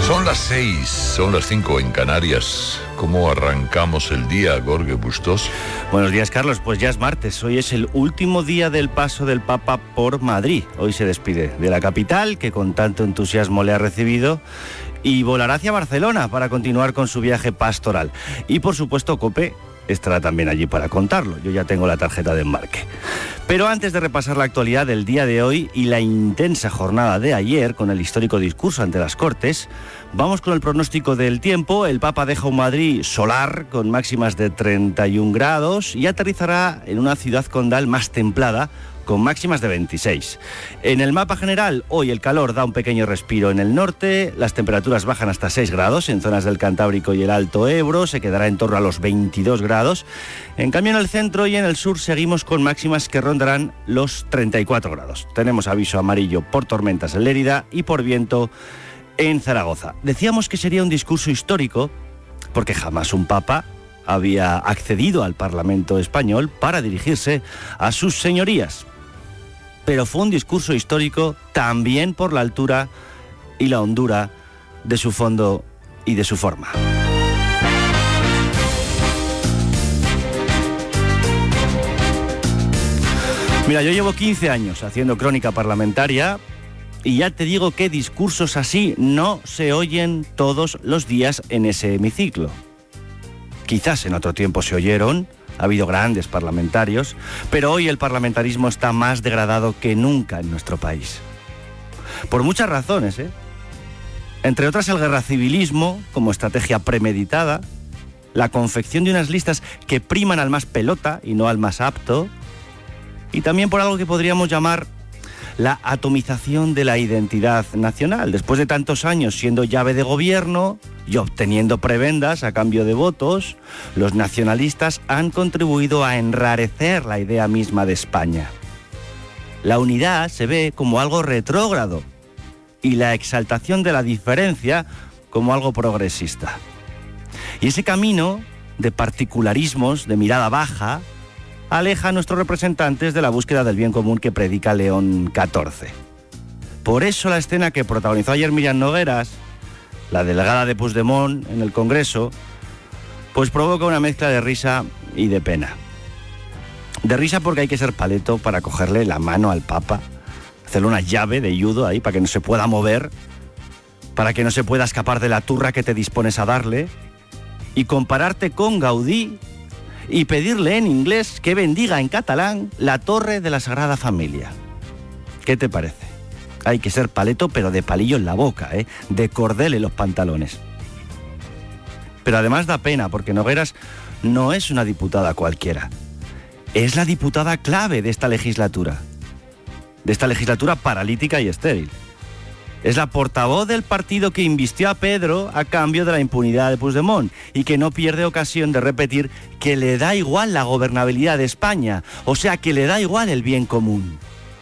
Son las 6, son las 5 en Canarias. ¿Cómo arrancamos el día, Jorge Bustos? Buenos días, Carlos. Pues ya es martes. Hoy es el último día del paso del Papa por Madrid. Hoy se despide de la capital, que con tanto entusiasmo le ha recibido, y volará hacia Barcelona para continuar con su viaje pastoral. Y por supuesto, COPE estará también allí para contarlo. Yo ya tengo la tarjeta de embarque. Pero antes de repasar la actualidad del día de hoy y la intensa jornada de ayer con el histórico discurso ante las Cortes, vamos con el pronóstico del tiempo. El Papa deja un Madrid solar con máximas de 31 grados y aterrizará en una ciudad condal más templada con máximas de 26. En el mapa general, hoy el calor da un pequeño respiro en el norte, las temperaturas bajan hasta 6 grados en zonas del Cantábrico y el Alto Ebro, se quedará en torno a los 22 grados. En cambio, en el centro y en el sur seguimos con máximas que rondarán los 34 grados. Tenemos aviso amarillo por tormentas en Lérida y por viento en Zaragoza. Decíamos que sería un discurso histórico porque jamás un papa había accedido al Parlamento español para dirigirse a sus señorías. Pero fue un discurso histórico también por la altura y la hondura de su fondo y de su forma. Mira, yo llevo 15 años haciendo crónica parlamentaria y ya te digo que discursos así no se oyen todos los días en ese hemiciclo. Quizás en otro tiempo se oyeron, ha habido grandes parlamentarios, pero hoy el parlamentarismo está más degradado que nunca en nuestro país. Por muchas razones, Entre otras, el guerracivilismo como estrategia premeditada, la confección de unas listas que priman al más pelota y no al más apto, y también por algo que podríamos llamar la atomización de la identidad nacional. Después de tantos años siendo llave de gobierno y obteniendo prebendas a cambio de votos, los nacionalistas han contribuido a enrarecer la idea misma de España. La unidad se ve como algo retrógrado y la exaltación de la diferencia como algo progresista. Y ese camino de particularismos, de mirada baja, aleja a nuestros representantes de la búsqueda del bien común que predica León XIV. Por eso la escena que protagonizó ayer Míriam Nogueras, la delegada de Puigdemont en el Congreso, pues provoca una mezcla de risa y de pena. De risa porque hay que ser paleto para cogerle la mano al Papa, hacerle una llave de judo ahí para que no se pueda mover, para que no se pueda escapar de la turra que te dispones a darle, y compararte con Gaudí y pedirle en inglés que bendiga en catalán la torre de la Sagrada Familia. ¿Qué te parece? Hay que ser paleto, pero de palillo en la boca, de cordel en los pantalones. Pero además da pena, porque Nogueras no es una diputada cualquiera. Es la diputada clave de esta legislatura paralítica y estéril. Es la portavoz del partido que invistió a Pedro a cambio de la impunidad de Puigdemont y que no pierde ocasión de repetir que le da igual la gobernabilidad de España, o sea, que le da igual el bien común.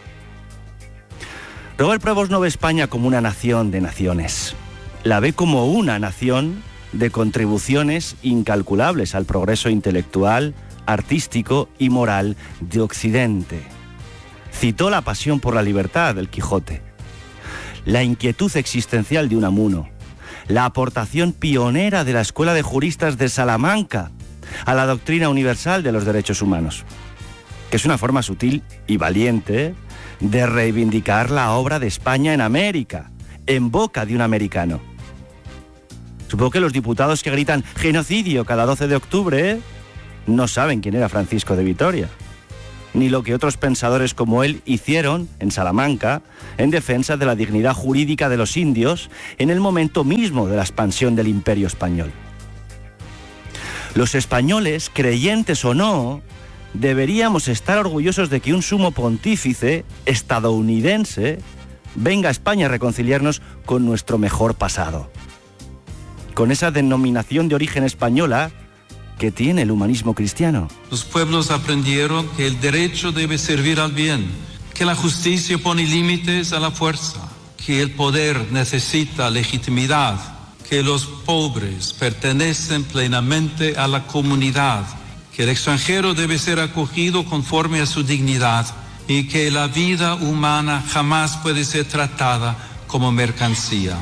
Robert Prebos no ve España como una nación de naciones. La ve como una nación de contribuciones incalculables al progreso intelectual, artístico y moral de Occidente. Citó la pasión por la libertad del Quijote, la inquietud existencial de Unamuno, la aportación pionera de la Escuela de Juristas de Salamanca a la doctrina universal de los derechos humanos, que es una forma sutil y valiente de reivindicar la obra de España en América, en boca de un americano. Supongo que los diputados que gritan genocidio cada 12 de octubre no saben quién era Francisco de Vitoria, ni lo que otros pensadores como él hicieron en Salamanca en defensa de la dignidad jurídica de los indios en el momento mismo de la expansión del Imperio español. Los españoles, creyentes o no, deberíamos estar orgullosos de que un sumo pontífice estadounidense venga a España a reconciliarnos con nuestro mejor pasado, con esa denominación de origen española que tiene el humanismo cristiano. Los pueblos aprendieron que el derecho debe servir al bien, que la justicia pone límites a la fuerza, que el poder necesita legitimidad, que los pobres pertenecen plenamente a la comunidad, que el extranjero debe ser acogido conforme a su dignidad y que la vida humana jamás puede ser tratada como mercancía.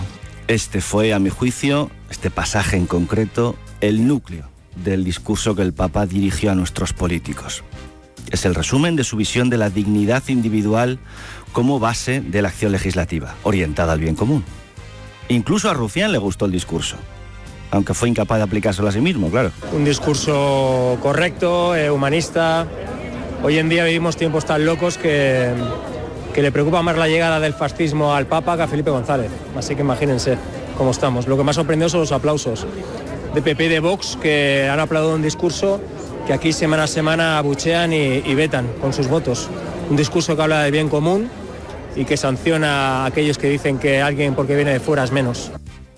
Este fue, a mi juicio, este pasaje en concreto, el núcleo del discurso que el Papa dirigió a nuestros políticos. Es el resumen de su visión de la dignidad individual como base de la acción legislativa, orientada al bien común. Incluso a Rufián le gustó el discurso, aunque fue incapaz de aplicárselo a sí mismo, claro. Un discurso correcto, humanista. Hoy en día vivimos tiempos tan locos que le preocupa más la llegada del fascismo al Papa que a Felipe González. Así que imagínense cómo estamos. Lo que más sorprendió son los aplausos de PP y de Vox, que han aplaudido un discurso que aquí semana a semana abuchean y vetan con sus votos. Un discurso que habla de bien común y que sanciona a aquellos que dicen que alguien porque viene de fuera es menos.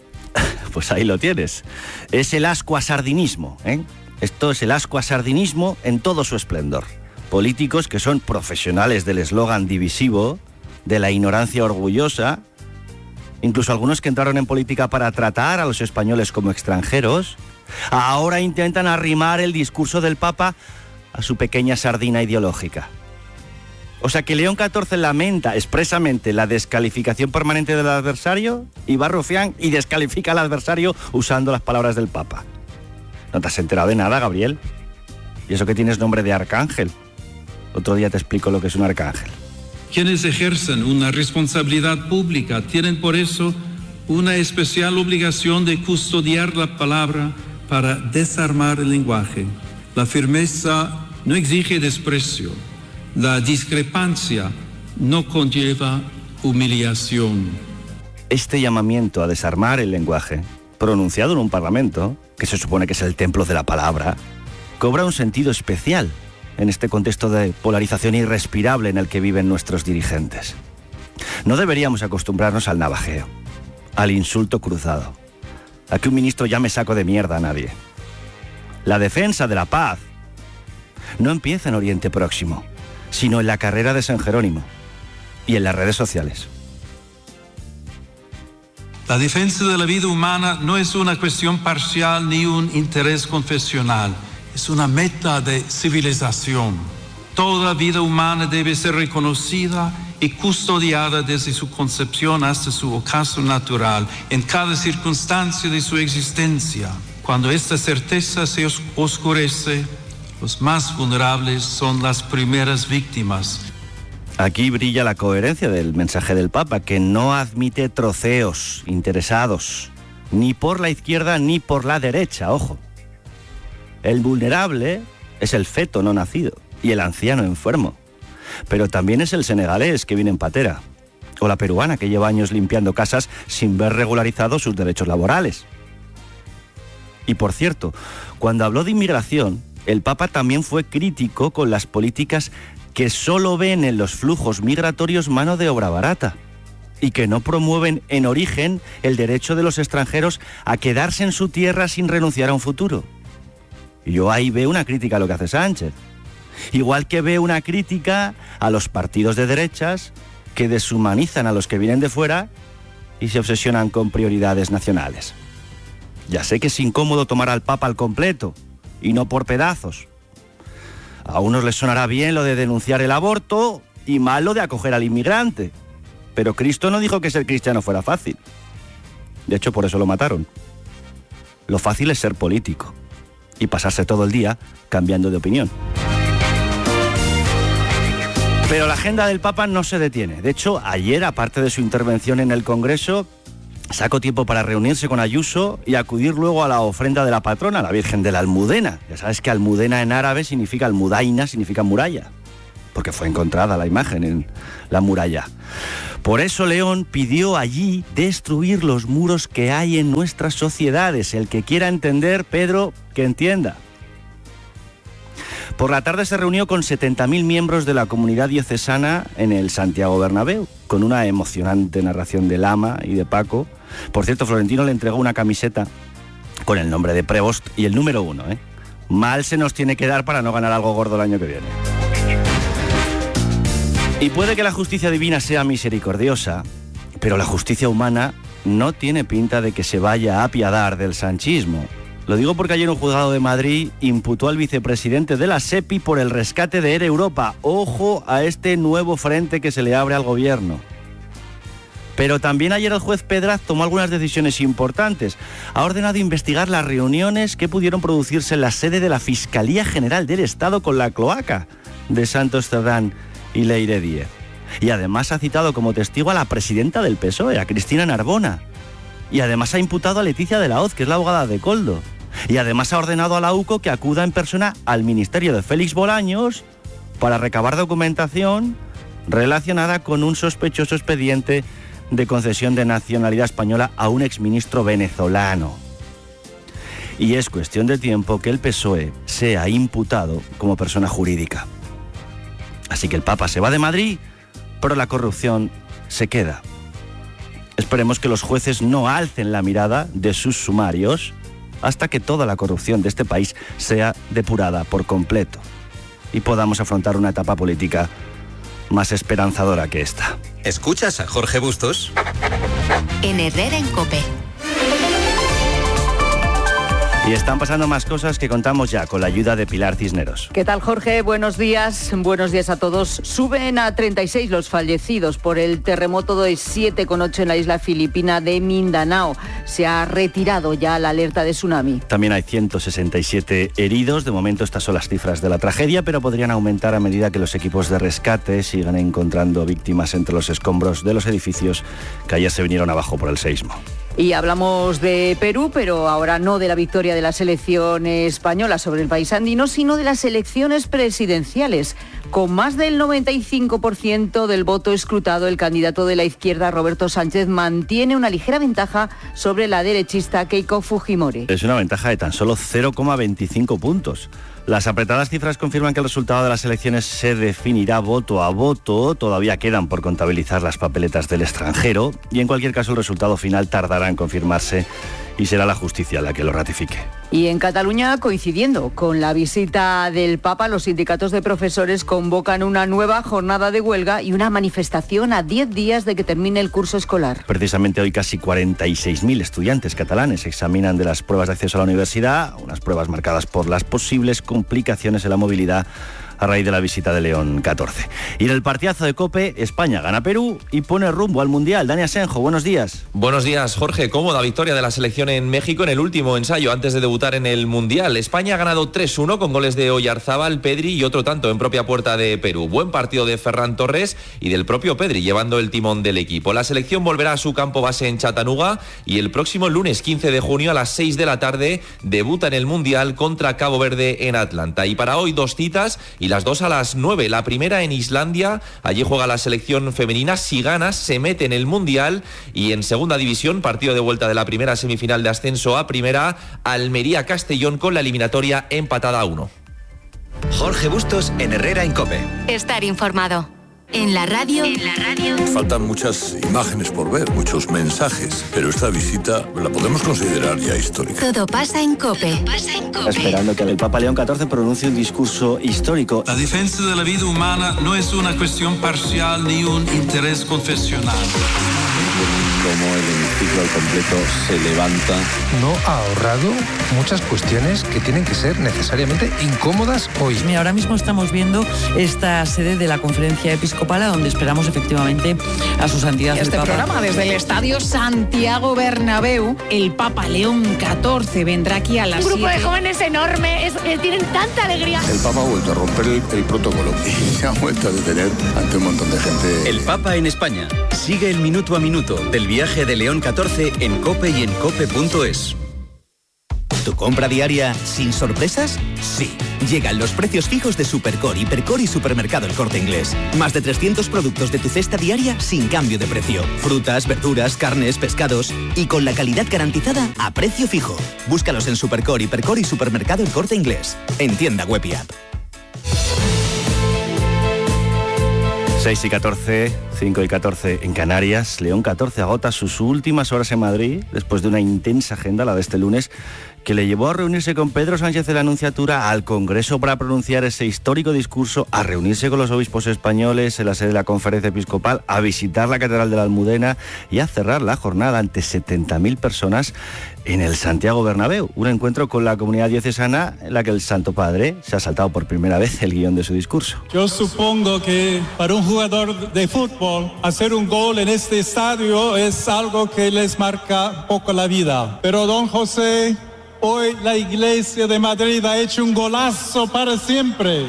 Pues ahí lo tienes. Es el ascuasardinismo, ¿eh? Esto es el ascuasardinismo en todo su esplendor. Políticos que son profesionales del eslogan divisivo, de la ignorancia orgullosa, incluso algunos que entraron en política para tratar a los españoles como extranjeros, ahora intentan arrimar el discurso del Papa a su pequeña sardina ideológica. O sea que León XIV lamenta expresamente la descalificación permanente del adversario y va Rufián y descalifica al adversario usando las palabras del Papa. ¿No te has enterado de nada, Gabriel? Y eso que tienes nombre de arcángel. Otro día te explico lo que es un arcángel. Quienes ejercen una responsabilidad pública tienen por eso una especial obligación de custodiar la palabra para desarmar el lenguaje. La firmeza no exige desprecio. La discrepancia no conlleva humillación. Este llamamiento a desarmar el lenguaje, pronunciado en un parlamento, que se supone que es el templo de la palabra, cobra un sentido especial en este contexto de polarización irrespirable en el que viven nuestros dirigentes. No deberíamos acostumbrarnos al navajeo, al insulto cruzado, a que un ministro llame saco de mierda a nadie. La defensa de la paz no empieza en Oriente Próximo, sino en la carrera de San Jerónimo y en las redes sociales. La defensa de la vida humana no es una cuestión parcial ni un interés confesional, es una meta de civilización. Toda vida humana debe ser reconocida y custodiada desde su concepción hasta su ocaso natural, en cada circunstancia de su existencia. Cuando esta certeza se oscurece, los más vulnerables son las primeras víctimas. Aquí brilla la coherencia del mensaje del Papa, que no admite troceos interesados, ni por la izquierda ni por la derecha, ojo. El vulnerable es el feto no nacido y el anciano enfermo, pero también es el senegalés que viene en patera, o la peruana que lleva años limpiando casas sin ver regularizados sus derechos laborales. Y por cierto, cuando habló de inmigración, el Papa también fue crítico con las políticas que solo ven en los flujos migratorios mano de obra barata y que no promueven en origen el derecho de los extranjeros a quedarse en su tierra sin renunciar a un futuro. Y yo ahí veo una crítica a lo que hace Sánchez. Igual que veo una crítica a los partidos de derechas que deshumanizan a los que vienen de fuera y se obsesionan con prioridades nacionales. Ya sé que es incómodo tomar al Papa al completo y no por pedazos. A unos les sonará bien lo de denunciar el aborto y mal lo de acoger al inmigrante. Pero Cristo no dijo que ser cristiano fuera fácil. De hecho, por eso lo mataron. Lo fácil es ser político y pasarse todo el día cambiando de opinión. Pero la agenda del Papa no se detiene. De hecho, ayer, aparte de su intervención en el Congreso, sacó tiempo para reunirse con Ayuso y acudir luego a la ofrenda de la patrona, la Virgen de la Almudena. Ya sabes que Almudena en árabe significa almudaina, significa muralla, porque fue encontrada la imagen en la muralla. Por eso León pidió allí destruir los muros que hay en nuestras sociedades. El que quiera entender, Pedro, que entienda. Por la tarde se reunió con 70.000 miembros de la comunidad diocesana en el Santiago Bernabéu, con una emocionante narración de Lama y de Paco. Por cierto, Florentino le entregó una camiseta con el nombre de Prevost y el número 1, ¿eh? Mal se nos tiene que dar para no ganar algo gordo el año que viene. Y puede que la justicia divina sea misericordiosa, pero la justicia humana no tiene pinta de que se vaya a apiadar del sanchismo. Lo digo porque ayer un juzgado de Madrid imputó al vicepresidente de la SEPI por el rescate de Air Europa. Ojo a este nuevo frente que se le abre al gobierno. Pero también ayer el juez Pedraz tomó algunas decisiones importantes. Ha ordenado investigar las reuniones que pudieron producirse en la sede de la Fiscalía General del Estado con la cloaca de Santos Cerdán y Leire Díez. Y además ha citado como testigo a la presidenta del PSOE, a Cristina Narbona. Y además ha imputado a Leticia de la Hoz, que es la abogada de Koldo. Y además ha ordenado a la UCO que acuda en persona al ministerio de Félix Bolaños para recabar documentación relacionada con un sospechoso expediente de concesión de nacionalidad española a un exministro venezolano. Y es cuestión de tiempo que el PSOE sea imputado como persona jurídica. Así que el Papa se va de Madrid, pero la corrupción se queda. Esperemos que los jueces no alcen la mirada de sus sumarios hasta que toda la corrupción de este país sea depurada por completo y podamos afrontar una etapa política más esperanzadora que esta. ¿Escuchas a Jorge Bustos? En Herrera en COPE. Y están pasando más cosas que contamos ya con la ayuda de Pilar Cisneros. ¿Qué tal, Jorge? Buenos días a todos. Suben a 36 los fallecidos por el terremoto de 7,8 en la isla filipina de Mindanao. Se ha retirado ya la alerta de tsunami. También hay 167 heridos. De momento estas son las cifras de la tragedia, pero podrían aumentar a medida que los equipos de rescate sigan encontrando víctimas entre los escombros de los edificios que ayer se vinieron abajo por el seísmo. Y hablamos de Perú, pero ahora no de la victoria de la selección española sobre el país andino, sino de las elecciones presidenciales. Con más del 95% del voto escrutado, el candidato de la izquierda, Roberto Sánchez, mantiene una ligera ventaja sobre la derechista Keiko Fujimori. Es una ventaja de tan solo 0,25 puntos. Las apretadas cifras confirman que el resultado de las elecciones se definirá voto a voto. Todavía quedan por contabilizar las papeletas del extranjero y en cualquier caso el resultado final tardará en confirmarse y será la justicia la que lo ratifique. Y en Cataluña, coincidiendo con la visita del Papa, los sindicatos de profesores convocan una nueva jornada de huelga y una manifestación a 10 días de que termine el curso escolar. Precisamente hoy casi 46.000 estudiantes catalanes examinan de las pruebas de acceso a la universidad, unas pruebas marcadas por las posibles complicaciones en la movilidad a raíz de la visita de León XIV. Y en el partidazo de COPE, España gana Perú y pone rumbo al Mundial. Dani Asenjo, buenos días. Buenos días, Jorge. Cómoda victoria de la selección en México en el último ensayo antes de debutar en el Mundial. España ha ganado 3-1 con goles de Oyarzábal, Pedri y otro tanto en propia puerta de Perú. Buen partido de Ferran Torres y del propio Pedri llevando el timón del equipo. La selección volverá a su campo base en Chattanooga y el próximo lunes 15 de junio a las 6 de la tarde debuta en el Mundial contra Cabo Verde en Atlanta. Y para hoy 2 citas y las 2 a las 9. La primera en Islandia, allí juega la selección femenina. Si gana, se mete en el Mundial. Y en segunda división, partido de vuelta de la primera semifinal de ascenso a primera, Almería-Castellón con la eliminatoria empatada a 1. Jorge Bustos en Herrera en COPE. Estar informado. En la radio. Faltan muchas imágenes por ver, muchos mensajes, pero esta visita la podemos considerar ya histórica. Todo pasa en COPE. Esperando que el Papa León XIV pronuncie un discurso histórico. La defensa de la vida humana no es una cuestión parcial ni un interés confesional. Como el hemiciclo al completo se levanta. No ha ahorrado muchas cuestiones que tienen que ser necesariamente incómodas hoy. Mira, ahora mismo estamos viendo esta sede de la Conferencia Episcopal, donde esperamos efectivamente a su santidad el Papa. Programa desde el Estadio Santiago Bernabéu, el Papa León XIV vendrá aquí a las 7. Un grupo de jóvenes enorme, tienen tanta alegría. El Papa ha vuelto a romper el protocolo y se ha vuelto a detener ante un montón de gente. El Papa en España. Sigue el minuto a minuto del viaje de León XIV en COPE y en COPE.es. ¿Tu compra diaria sin sorpresas? Sí. Llegan los precios fijos de Supercore, Hipercore y Supermercado El Corte Inglés. Más de 300 productos de tu cesta diaria sin cambio de precio. Frutas, verduras, carnes, pescados y con la calidad garantizada a precio fijo. Búscalos en Supercore, Hipercore y Supermercado El Corte Inglés. En tienda web y app. 6 y 14, 5 y 14 en Canarias. León XIV agota sus últimas horas en Madrid después de una intensa agenda, la de este lunes, que le llevó a reunirse con Pedro Sánchez de la Nunciatura, al Congreso para pronunciar ese histórico discurso, a reunirse con los obispos españoles en la sede de la Conferencia Episcopal, a visitar la Catedral de la Almudena y a cerrar la jornada ante 70.000 personas en el Santiago Bernabéu. Un encuentro con la comunidad diocesana en la que el Santo Padre se ha saltado por primera vez el guión de su discurso. Yo supongo que para un jugador de fútbol fútbol, hacer un gol en este estadio es algo que les marca un poco la vida. Pero don José, hoy la Iglesia de Madrid ha hecho un golazo para siempre.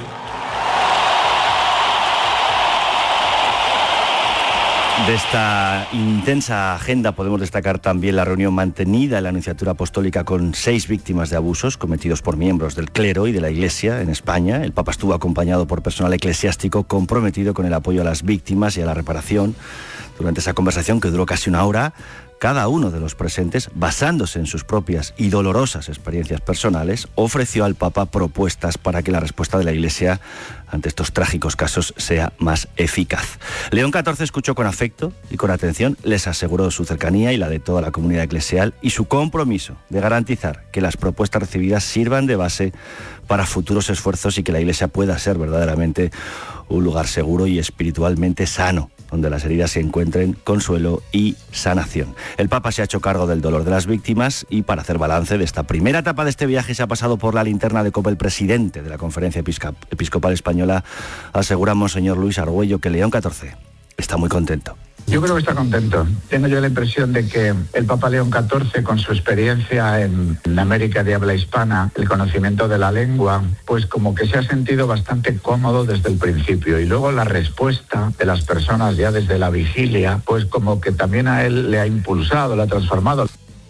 De esta intensa agenda podemos destacar también la reunión mantenida en la Nunciatura Apostólica con 6 víctimas de abusos cometidos por miembros del clero y de la Iglesia en España. El Papa estuvo acompañado por personal eclesiástico comprometido con el apoyo a las víctimas y a la reparación. Durante esa conversación, que duró casi una hora, cada uno de los presentes, basándose en sus propias y dolorosas experiencias personales, ofreció al Papa propuestas para que la respuesta de la Iglesia ante estos trágicos casos sea más eficaz. León XIV escuchó con afecto y con atención, les aseguró su cercanía y la de toda la comunidad eclesial y su compromiso de garantizar que las propuestas recibidas sirvan de base para futuros esfuerzos y que la Iglesia pueda ser verdaderamente un lugar seguro y espiritualmente sano, donde las heridas se encuentren consuelo y sanación. El Papa se ha hecho cargo del dolor de las víctimas y para hacer balance de esta primera etapa de este viaje se ha pasado por la linterna de COPE el presidente de la Conferencia Episcopal Española. Asegura Monseñor Luis Argüello que León XIV está muy contento. Yo creo que está contento. Tengo yo la impresión de que el Papa León XIV, con su experiencia en América de habla hispana, el conocimiento de la lengua, pues como que se ha sentido bastante cómodo desde el principio. Y luego la respuesta de las personas ya desde la vigilia, pues como que también a él le ha impulsado, le ha transformado.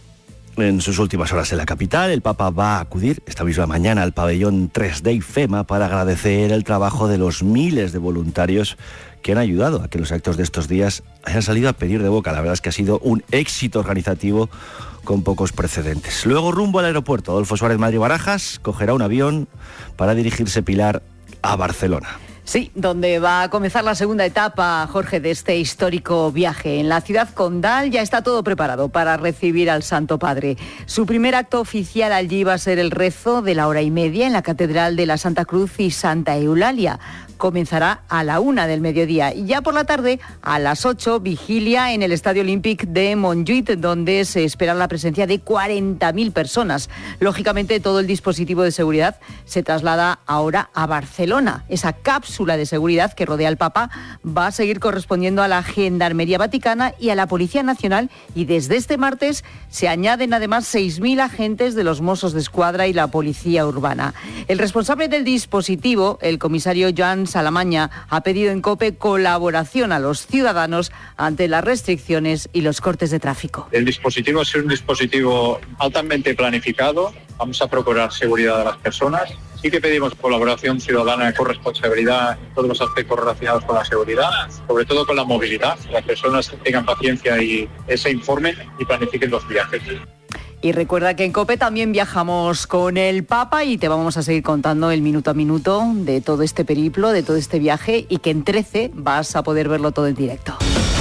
En sus últimas horas en la capital, el Papa va a acudir esta misma mañana al pabellón 3 de IFEMA para agradecer el trabajo de los miles de voluntarios que han ayudado a que los actos de estos días hayan salido a pedir de boca. La verdad es que ha sido un éxito organizativo con pocos precedentes. Luego, rumbo al aeropuerto Adolfo Suárez Madrid-Barajas, cogerá un avión para dirigirse Pilar a Barcelona. Sí, donde va a comenzar la segunda etapa, Jorge, de este histórico viaje. En la ciudad condal ya está todo preparado para recibir al Santo Padre. Su primer acto oficial allí va a ser el rezo de la 1:30 en la Catedral de la Santa Cruz y Santa Eulalia. Comenzará a la 1 del mediodía y ya por la tarde a las 8, vigilia en el Estadio Olímpic de Montjuïc, donde se espera la presencia de 40.000 personas. Lógicamente todo el dispositivo de seguridad se traslada ahora a Barcelona. Esa cápsula de seguridad que rodea al Papa va a seguir correspondiendo a la Gendarmería Vaticana y a la Policía Nacional, y desde este martes se añaden además 6.000 agentes de los Mossos d'Esquadra y la Policía Urbana. El responsable del dispositivo, el comisario Joan Salamaña, ha pedido en COPE colaboración a los ciudadanos ante las restricciones y los cortes de tráfico. El dispositivo es un dispositivo altamente planificado. Vamos a procurar seguridad de las personas. Sí que pedimos colaboración ciudadana con responsabilidad en todos los aspectos relacionados con la seguridad, sobre todo con la movilidad. Las personas tengan paciencia y se informen y planifiquen los viajes. Y recuerda que en COPE también viajamos con el Papa y te vamos a seguir contando el minuto a minuto de todo este periplo, de todo este viaje, y que en 13 vas a poder verlo todo en directo.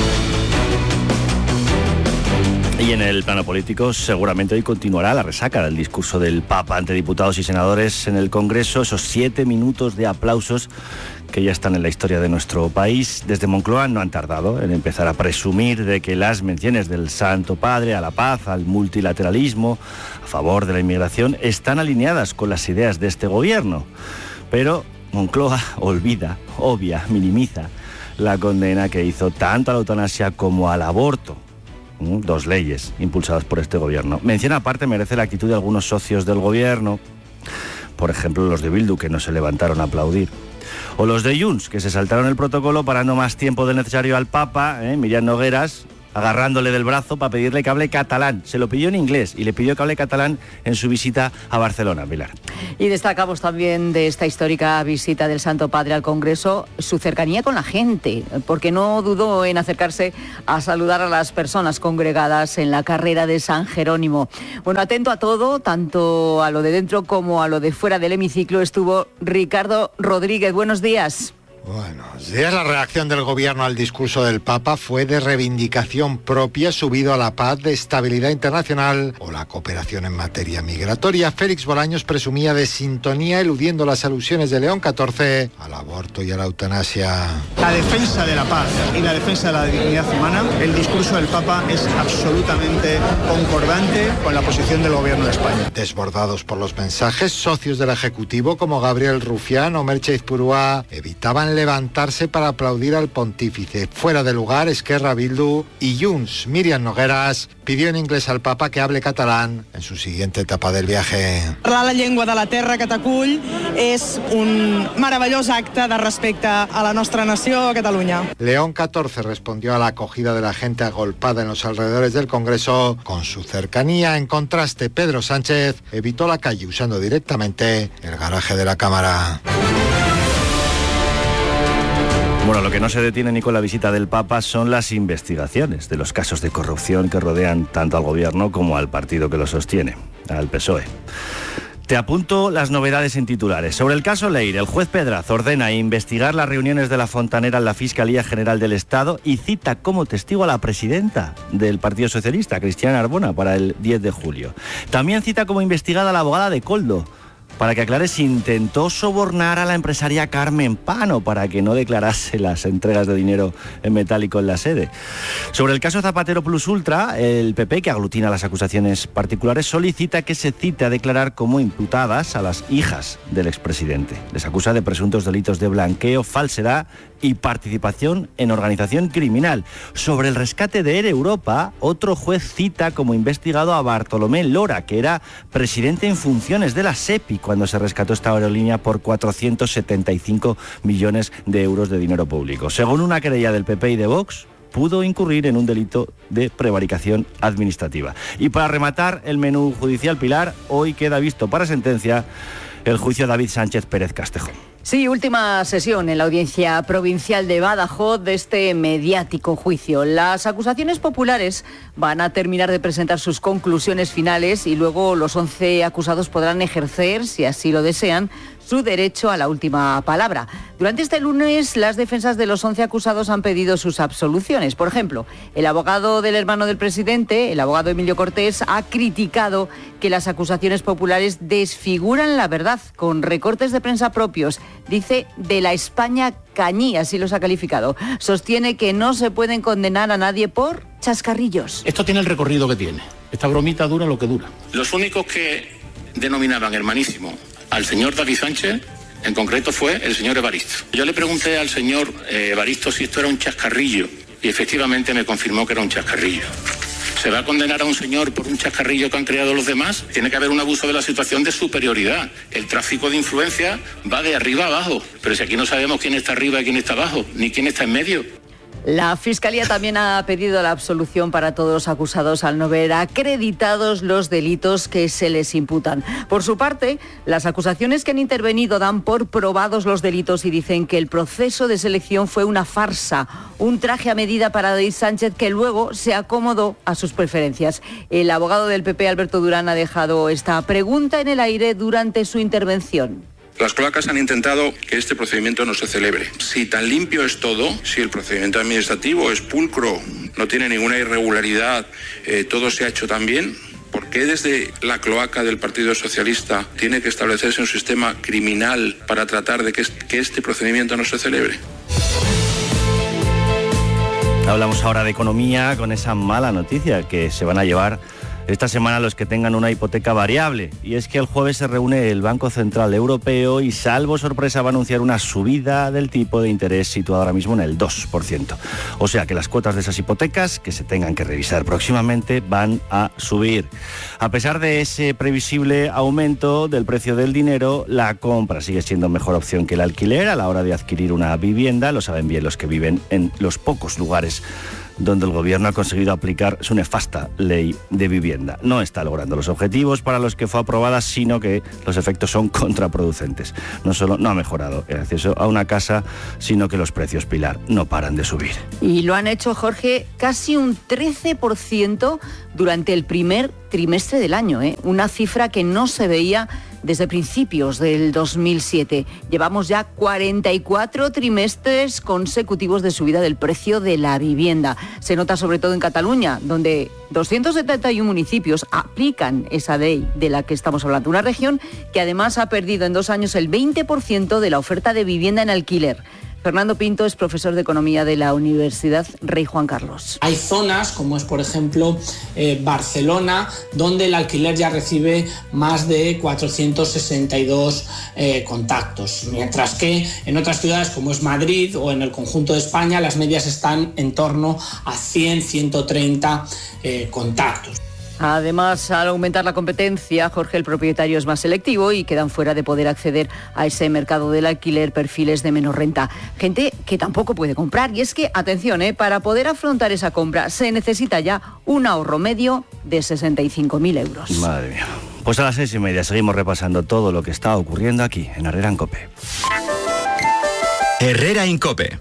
Y en el plano político seguramente hoy continuará la resaca del discurso del Papa ante diputados y senadores en el Congreso, esos 7 minutos de aplausos que ya están en la historia de nuestro país. Desde Moncloa no han tardado en empezar a presumir de que las menciones del Santo Padre a la paz, al multilateralismo, a favor de la inmigración, están alineadas con las ideas de este gobierno. Pero Moncloa olvida, obvia, minimiza la condena que hizo tanto a la eutanasia como al aborto. 2 leyes impulsadas por este gobierno. Mención aparte merece la actitud de algunos socios del gobierno, por ejemplo los de Bildu, que no se levantaron a aplaudir, o los de Junts, que se saltaron el protocolo parando más tiempo del necesario al Papa, Miriam Nogueras, agarrándole del brazo para pedirle que hable catalán. Se lo pidió en inglés y le pidió que hable catalán en su visita a Barcelona, Pilar. Y destacamos también de esta histórica visita del Santo Padre al Congreso su cercanía con la gente, porque no dudó en acercarse a saludar a las personas congregadas en la carrera de San Jerónimo. Bueno, atento a todo, tanto a lo de dentro como a lo de fuera del hemiciclo, estuvo Ricardo Rodríguez. Buenos días. Buenos días. La reacción del gobierno al discurso del Papa fue de reivindicación propia, subido a la paz, de estabilidad internacional o la cooperación en materia migratoria. Félix Bolaños presumía de sintonía, eludiendo las alusiones de León XIV al aborto y a la eutanasia. La defensa de la paz y la defensa de la dignidad humana, el discurso del Papa es absolutamente concordante con la posición del gobierno de España. Desbordados por los mensajes, socios del Ejecutivo como Gabriel Rufián o Merche Izpurúa evitaban levantarse para aplaudir al pontífice. Fuera de lugar, Esquerra, Bildu y Junts. Míriam Nogueras pidió en inglés al Papa que hable catalán en su siguiente etapa del viaje. Parlar la llengua de la terra que t'acull és un meravellós acte de respecte a la nostra nació, a Catalunya. León XIV respondió a la acogida de la gente agolpada en los alrededores del Congreso con su cercanía. En contraste, Pedro Sánchez evitó la calle usando directamente el garaje de la Cámara. Bueno, lo que no se detiene ni con la visita del Papa son las investigaciones de los casos de corrupción que rodean tanto al gobierno como al partido que lo sostiene, al PSOE. Te apunto las novedades en titulares. Sobre el caso Leire, el juez Pedraz ordena investigar las reuniones de la Fontanera en la Fiscalía General del Estado y cita como testigo a la presidenta del Partido Socialista, Cristiana Arbona, para el 10 de julio. También cita como investigada a la abogada de Koldo, para que aclare si intentó sobornar a la empresaria Carmen Pano para que no declarase las entregas de dinero en metálico en la sede. Sobre el caso Zapatero Plus Ultra, el PP, que aglutina las acusaciones particulares, solicita que se cite a declarar como imputadas a las hijas del expresidente. Les acusa de presuntos delitos de blanqueo, falsedad y participación en organización criminal. Sobre el rescate de Air Europa, otro juez cita como investigado a Bartolomé Lora, que era presidente en funciones de la SEPI cuando se rescató esta aerolínea por 475 millones de euros de dinero público. Según una querella del PP y de Vox, pudo incurrir en un delito de prevaricación administrativa. Y para rematar el menú judicial, Pilar, hoy queda visto para sentencia el juicio a David Sánchez Pérez Castejón. Sí, última sesión en la Audiencia Provincial de Badajoz de este mediático juicio. Las acusaciones populares van a terminar de presentar sus conclusiones finales y luego los 11 acusados podrán ejercer, si así lo desean, su derecho a la última palabra. Durante este lunes, las defensas de los 11 acusados han pedido sus absoluciones. Por ejemplo, el abogado del hermano del presidente, el abogado Emilio Cortés, ha criticado que las acusaciones populares desfiguran la verdad con recortes de prensa propios. Dice de la España cañí, así los ha calificado. Sostiene que no se pueden condenar a nadie por chascarrillos. Esto tiene el recorrido que tiene. Esta bromita dura lo que dura. Los únicos que denominaban hermanísimo al señor David Sánchez, en concreto, fue el señor Evaristo. Yo le pregunté al señor Evaristo si esto era un chascarrillo y efectivamente me confirmó que era un chascarrillo. ¿Se va a condenar a un señor por un chascarrillo que han creado los demás? Tiene que haber un abuso de la situación de superioridad. El tráfico de influencia va de arriba a abajo, pero si aquí no sabemos quién está arriba y quién está abajo, ni quién está en medio. La Fiscalía también ha pedido la absolución para todos los acusados al no ver acreditados los delitos que se les imputan. Por su parte, las acusaciones que han intervenido dan por probados los delitos y dicen que el proceso de selección fue una farsa, un traje a medida para David Sánchez que luego se acomodó a sus preferencias. El abogado del PP, Alberto Durán, ha dejado esta pregunta en el aire durante su intervención. Las cloacas han intentado que este procedimiento no se celebre. Si tan limpio es todo, si el procedimiento administrativo es pulcro, no tiene ninguna irregularidad, todo se ha hecho tan bien, ¿por qué desde la cloaca del Partido Socialista tiene que establecerse un sistema criminal para tratar de que este procedimiento no se celebre? Hablamos ahora de economía con esa mala noticia que se van a llevar esta semana los que tengan una hipoteca variable. Y es que el jueves se reúne el Banco Central Europeo y, salvo sorpresa, va a anunciar una subida del tipo de interés situado ahora mismo en el 2%. O sea que las cuotas de esas hipotecas que se tengan que revisar próximamente van a subir. A pesar de ese previsible aumento del precio del dinero, la compra sigue siendo mejor opción que el alquiler a la hora de adquirir una vivienda. Lo saben bien los que viven en los pocos lugares donde el gobierno ha conseguido aplicar su nefasta ley de vivienda. No está logrando los objetivos para los que fue aprobada, sino que los efectos son contraproducentes. No solo no ha mejorado el acceso a una casa, sino que los precios, Pilar, no paran de subir. Y lo han hecho, Jorge, casi un 13% durante el primer trimestre del año, una cifra que no se veía desde principios del 2007. Llevamos ya 44 trimestres consecutivos de subida del precio de la vivienda. Se nota sobre todo en Cataluña, donde 271 municipios aplican esa ley de la que estamos hablando. Una región que además ha perdido en 2 años el 20% de la oferta de vivienda en alquiler. Fernando Pinto es profesor de Economía de la Universidad Rey Juan Carlos. Hay zonas, como es por ejemplo Barcelona, donde el alquiler ya recibe más de 462 contactos, mientras que en otras ciudades como es Madrid o en el conjunto de España las medias están en torno a 100-130 contactos. Además, al aumentar la competencia, Jorge, el propietario es más selectivo y quedan fuera de poder acceder a ese mercado del alquiler perfiles de menor renta. Gente que tampoco puede comprar. Y es que, atención, para poder afrontar esa compra se necesita ya un ahorro medio de 65.000 euros. Madre mía. Pues a las 6:30 seguimos repasando todo lo que está ocurriendo aquí, en Herrera en COPE. Herrera en COPE.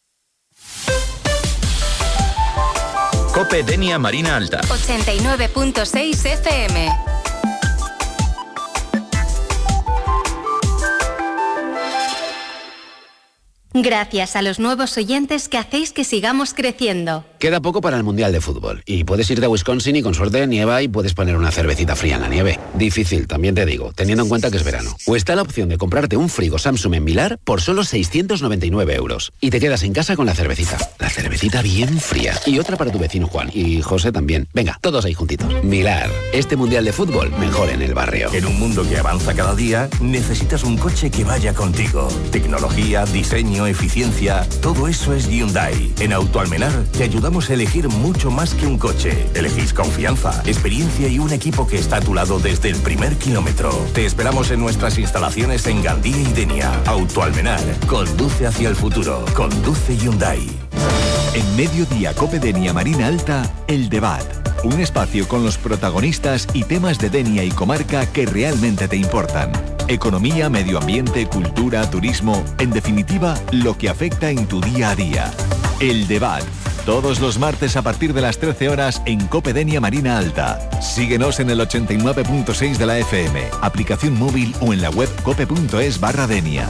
COPE Denia Marina Alta. 89.6 FM. Gracias a los nuevos oyentes que hacéis que sigamos creciendo. Queda poco para el Mundial de Fútbol y puedes irte a Wisconsin y con suerte nieva y puedes poner una cervecita fría en la nieve. Difícil, también te digo, teniendo en cuenta que es verano. O está la opción de comprarte un frigo Samsung en Milar por solo 699 euros y te quedas en casa con la cervecita. La cervecita bien fría. Y otra para tu vecino Juan y José también. Venga, todos ahí juntitos. Milar, este Mundial de Fútbol mejor en el barrio. En un mundo que avanza cada día, necesitas un coche que vaya contigo. Tecnología, diseño, eficiencia, todo eso es Hyundai. En Autoalmenar te ayudamos a elegir mucho más que un coche. Elegís confianza, experiencia y un equipo que está a tu lado desde el primer kilómetro. Te esperamos en nuestras instalaciones en Gandía y Denia. Autoalmenar, conduce hacia el futuro. Conduce Hyundai. En Mediodía COPE Denia Marina Alta, El Debat. Un espacio con los protagonistas y temas de Denia y comarca que realmente te importan. Economía, medio ambiente, cultura, turismo, en definitiva, lo que afecta en tu día a día. El Debat, todos los martes a partir de las 13 horas en COPE Denia Marina Alta. Síguenos en el 89.6 de la FM, aplicación móvil o en la web cope.es/Denia.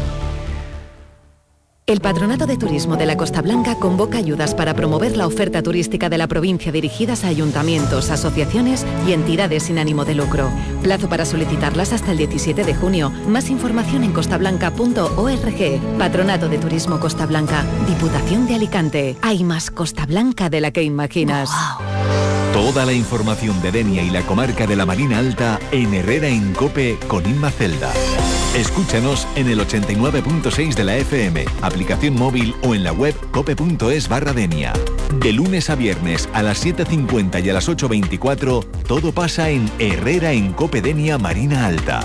El Patronato de Turismo de la Costa Blanca convoca ayudas para promover la oferta turística de la provincia dirigidas a ayuntamientos, asociaciones y entidades sin ánimo de lucro. Plazo para solicitarlas hasta el 17 de junio. Más información en costablanca.org. Patronato de Turismo Costa Blanca, Diputación de Alicante. Hay más Costa Blanca de la que imaginas. Wow. Toda la información de Denia y la comarca de la Marina Alta en Herrera en COPE con Inma Celda. Escúchanos en el 89.6 de la FM, aplicación móvil o en la web cope.es/Denia. De lunes a viernes a las 7:50 y a las 8:24, todo pasa en Herrera en COPE Denia Marina Alta.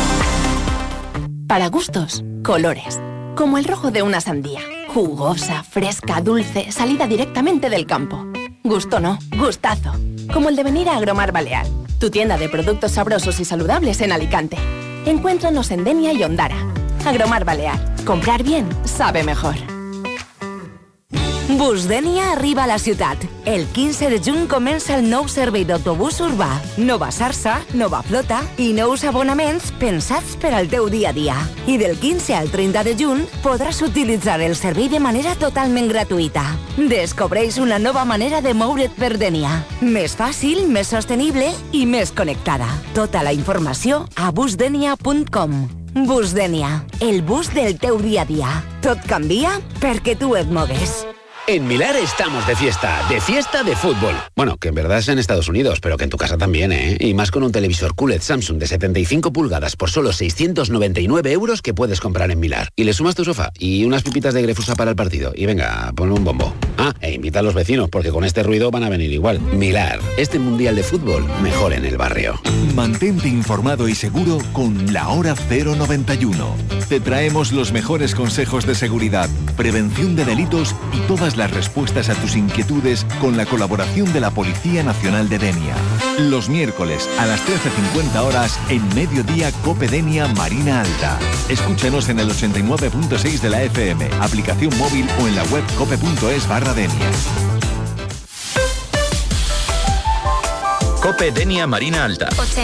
Para gustos, colores. Como el rojo de una sandía. Jugosa, fresca, dulce, salida directamente del campo. Gusto no, gustazo. Como el de venir a Agromar Balear, tu tienda de productos sabrosos y saludables en Alicante. Encuéntranos en Denia y Ondara. Agromar Balear. Comprar bien sabe mejor. Bus Denia arriba a la ciutat. El 15 de juny comença el nou servei d'autobús urbà. Nova xarxa, nova flota i nous abonaments pensats per al teu dia a dia. I del 15 al 30 de juny podràs utilitzar el servei de manera totalment gratuïta. Descobreix una nova manera de moure't per Denia. Més fàcil, més sostenible i més connectada. Tota la informació a busdenia.com. Bus Denia, el bus del teu dia a dia. Tot canvia perquè tu et mogues. En Milar estamos de fiesta de fútbol. Bueno, que en verdad es en Estados Unidos, pero que en tu casa también, ¿eh? Y más con un televisor QLED Samsung de 75 pulgadas por solo 699 euros que puedes comprar en Milar. Y le sumas tu sofá y unas pipitas de Grefusa para el partido. Y venga, ponle un bombo. Ah, e invita a los vecinos, porque con este ruido van a venir igual. Milar, este Mundial de Fútbol mejor en el barrio. Mantente informado y seguro con la Hora 091. Te traemos los mejores consejos de seguridad, prevención de delitos y todas las respuestas a tus inquietudes con la colaboración de la Policía Nacional de Denia. Los miércoles a las 13:50 horas en Mediodía COPE Denia Marina Alta. Escúchanos en el 89.6 de la FM, aplicación móvil o en la web cope.es/Denia. COPE Denia Marina Alta.